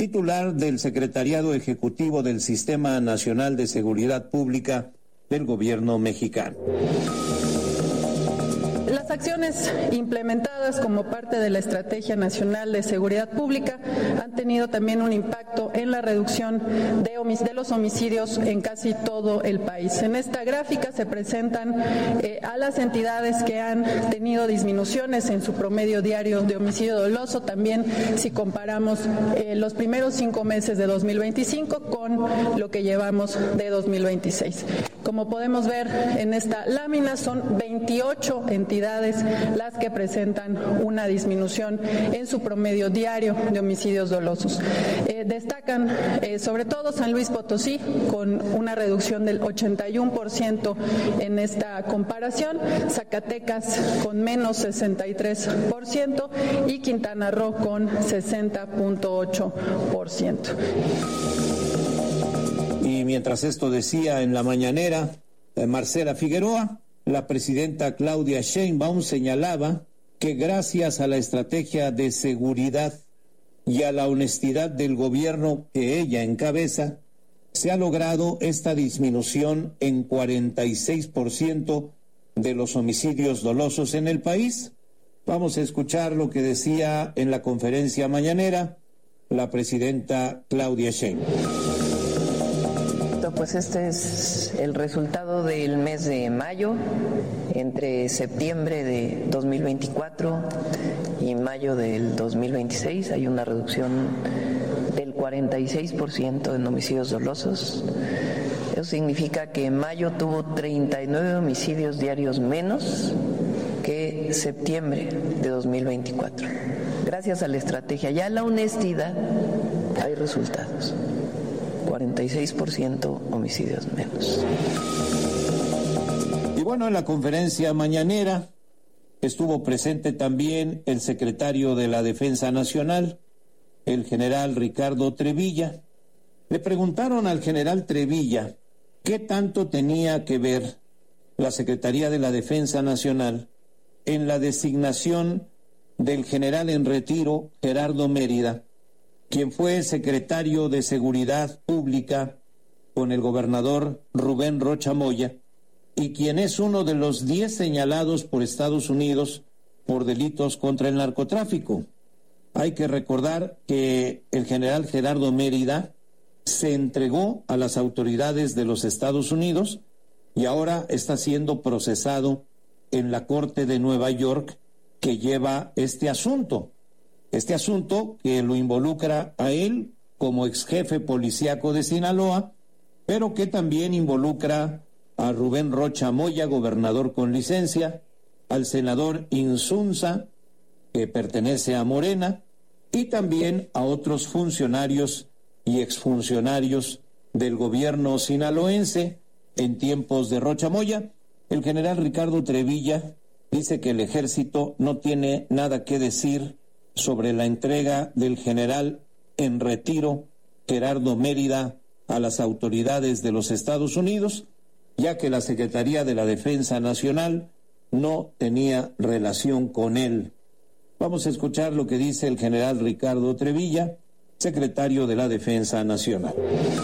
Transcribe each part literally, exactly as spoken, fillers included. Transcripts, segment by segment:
titular del Secretariado Ejecutivo del Sistema Nacional de Seguridad Pública del Gobierno mexicano. Las acciones implementadas como parte de la Estrategia Nacional de Seguridad Pública han tenido también un impacto en la reducción de, homic- de los homicidios en casi todo el país. En esta gráfica se presentan eh, a las entidades que han tenido disminuciones en su promedio diario de homicidio doloso, también si comparamos eh, los primeros cinco meses de dos mil veinticinco con lo que llevamos de dos mil veintiséis. Como podemos ver en esta lámina, son veintiocho entidades las que presentan una disminución en su promedio diario de homicidios dolosos. Eh, destacan eh, sobre todo San Luis Potosí, con una reducción del ochenta y uno por ciento en esta comparación, Zacatecas con menos sesenta y tres por ciento y Quintana Roo con sesenta punto ocho por ciento. Y mientras esto decía en la mañanera eh, Marcela Figueroa, la presidenta Claudia Sheinbaum señalaba que gracias a la estrategia de seguridad y a la honestidad del gobierno que ella encabeza, se ha logrado esta disminución en cuarenta y seis por ciento de los homicidios dolosos en el país. Vamos a escuchar lo que decía en la conferencia mañanera la presidenta Claudia Sheinbaum. Pues este es el resultado del mes de mayo. Entre septiembre de dos mil veinticuatro y mayo del dos mil veintiséis hay una reducción del cuarenta y seis por ciento en homicidios dolosos. Eso significa que mayo tuvo treinta y nueve homicidios diarios menos que septiembre de dos mil veinticuatro. Gracias a la estrategia y a la honestidad hay resultados. cuarenta y seis por ciento homicidios menos. Y bueno, en la conferencia mañanera estuvo presente también el secretario de la Defensa Nacional, el general Ricardo Trevilla. Le preguntaron al general Trevilla qué tanto tenía que ver la Secretaría de la Defensa Nacional en la designación del general en retiro Gerardo Mérida, quien fue secretario de Seguridad Pública con el gobernador Rubén Rocha Moya y quien es uno de los diez señalados por Estados Unidos por delitos contra el narcotráfico. Hay que recordar que el general Gerardo Mérida se entregó a las autoridades de los Estados Unidos y ahora está siendo procesado en la Corte de Nueva York que lleva este asunto. Este asunto que lo involucra a él como ex jefe policíaco de Sinaloa, pero que también involucra a Rubén Rocha Moya, gobernador con licencia, al senador Insunza, que pertenece a Morena, y también a otros funcionarios y exfuncionarios del gobierno sinaloense en tiempos de Rocha Moya. El general Ricardo Trevilla dice que el ejército no tiene nada que decir sobre la entrega del general en retiro Gerardo Mérida a las autoridades de los Estados Unidos, ya que la Secretaría de la Defensa Nacional no tenía relación con él. Vamos a escuchar lo que dice el general Ricardo Trevilla, secretario de la Defensa Nacional.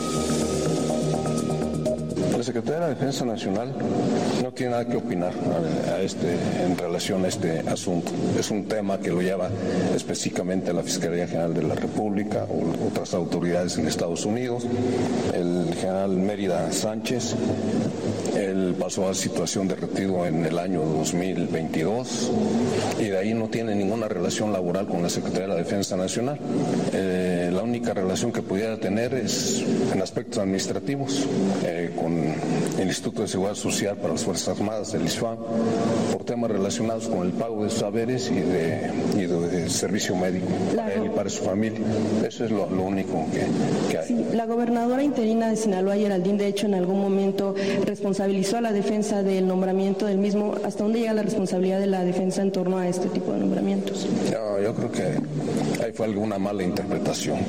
La Secretaría de la Defensa Nacional no tiene nada que opinar a, a este, en relación a este asunto. Es un tema que lo lleva específicamente la Fiscalía General de la República o otras autoridades en Estados Unidos. El general Mérida Sánchez, él pasó a situación de retiro en el año dos mil veintidós y de ahí no tiene ninguna relación laboral con la Secretaría de la Defensa Nacional. Eh, la única relación que pudiera tener es en aspectos administrativos, eh, con el Instituto de Seguridad Social para las Fuerzas Armadas, el I S F A M, por temas relacionados con el pago de sus saberes y de, y de, de servicio médico para él y para su familia. Eso es lo, lo único que, que hay. Sí, la gobernadora interina de Sinaloa, Geraldine, de hecho, en algún momento responsabilizó a la defensa del nombramiento del mismo. ¿Hasta dónde llega la responsabilidad de la defensa en torno a este tipo de nombramientos? No, yo creo que ahí fue alguna mala interpretación.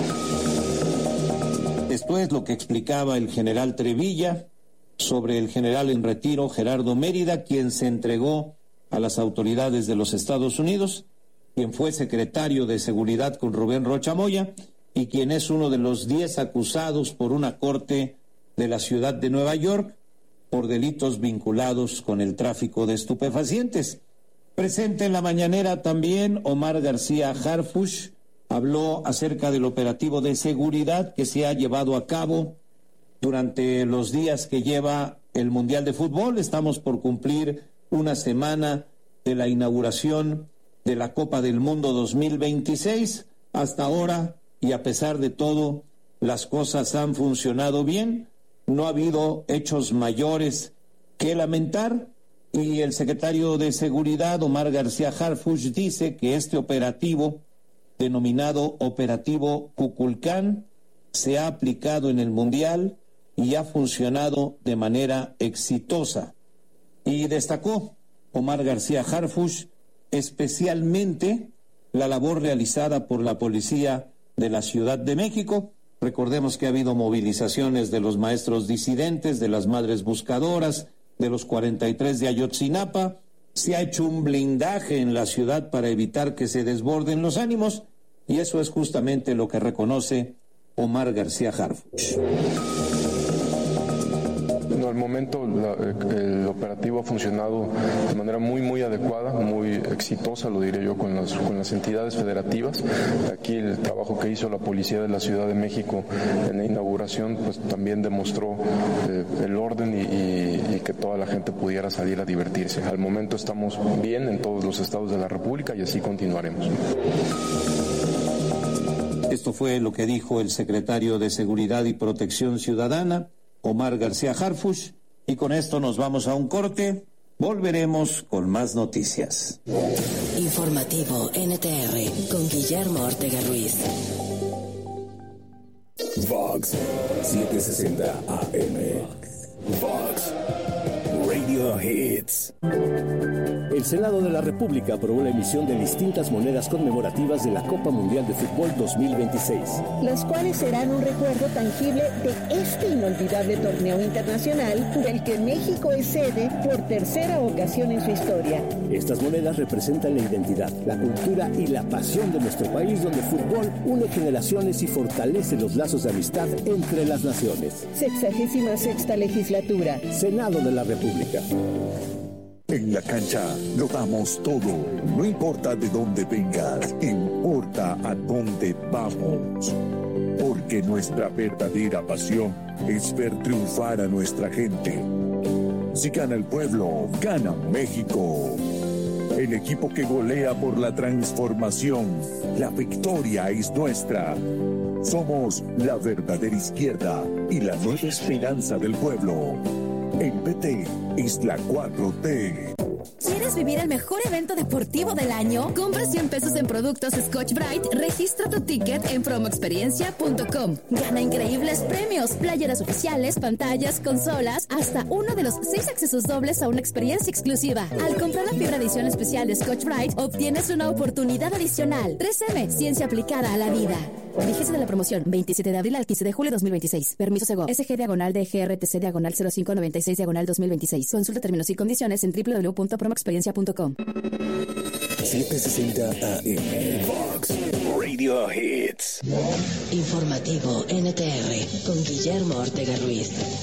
Esto es lo que explicaba el general Trevilla sobre el general en retiro Gerardo Mérida, quien se entregó a las autoridades de los Estados Unidos, quien fue secretario de Seguridad con Rubén Rocha Moya y quien es uno de los diez acusados por una corte de la ciudad de Nueva York por delitos vinculados con el tráfico de estupefacientes. Presente en la mañanera también Omar García Harfuch habló acerca del operativo de seguridad que se ha llevado a cabo durante los días que lleva el Mundial de Fútbol. Estamos por cumplir una semana de la inauguración de la Copa del Mundo dos mil veintiséis. Hasta ahora, y a pesar de todo, las cosas han funcionado bien. No ha habido hechos mayores que lamentar, y el secretario de Seguridad, Omar García Harfuch, dice que este operativo, denominado Operativo Kukulcán, se ha aplicado en el Mundial y ha funcionado de manera exitosa. Y destacó Omar García Harfuch especialmente la labor realizada por la policía de la Ciudad de México. Recordemos que ha habido movilizaciones de los maestros disidentes, de las madres buscadoras, de los cuarenta y tres de Ayotzinapa. Se ha hecho un blindaje en la ciudad para evitar que se desborden los ánimos, y eso es justamente lo que reconoce Omar García Harfuch. No, al momento la, el operativo ha funcionado de manera muy muy adecuada, muy exitosa, lo diré yo, con las, con las entidades federativas. Aquí el trabajo que hizo la Policía de la Ciudad de México en la inauguración pues también demostró eh, el orden y, y, y que toda la gente pudiera salir a divertirse. Al momento estamos bien en todos los estados de la República y así continuaremos. Esto fue lo que dijo el secretario de Seguridad y Protección Ciudadana, Omar García Harfuch, y con esto nos vamos a un corte. Volveremos con más noticias. Informativo N T R con Guillermo Ortega Ruiz. Vox setecientos sesenta A M. Vox Radio Hits. El Senado de la República aprobó la emisión de distintas monedas conmemorativas de la Copa Mundial de Fútbol dos mil veintiséis. Las cuales serán un recuerdo tangible de este inolvidable torneo internacional del que México es sede por tercera ocasión en su historia. Estas monedas representan la identidad, la cultura y la pasión de nuestro país, donde el fútbol une generaciones y fortalece los lazos de amistad entre las naciones. Sexagésima sexta legislatura. Senado de la República. En la cancha lo damos todo, no importa de dónde vengas, importa a dónde vamos. Porque nuestra verdadera pasión es ver triunfar a nuestra gente. Si gana el pueblo, gana México. El equipo que golea por la transformación, la victoria es nuestra. Somos la verdadera izquierda y la nueva esperanza del pueblo. El P T es la cuatro T. ¿Quieres vivir el mejor evento deportivo del año? Compra cien pesos en productos Scotch-Brite, registra tu ticket en promo experiencia punto com. Gana increíbles premios, playeras oficiales, pantallas, consolas, hasta uno de los seis accesos dobles a una experiencia exclusiva. Al comprar la fibra edición especial de Scotch-Brite, obtienes una oportunidad adicional. tres eme, ciencia aplicada a la vida. Vigencia de la promoción, veintisiete de abril al quince de julio de dos mil veintiséis. Permiso Segov. S G diagonal de G R T C diagonal cero cinco noventa y seis diagonal dos mil veintiséis. Consulta términos y condiciones en doble u doble u doble u punto promo experiencia punto com. setecientos sesenta A M. Vox Radio Hits. Informativo N T R con Guillermo Ortega Ruiz.